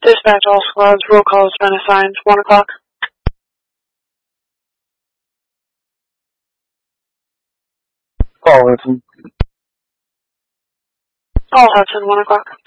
Dispatch all squads. Roll call has been assigned. 1 o'clock. Call Hudson. Call Hudson. 1 o'clock.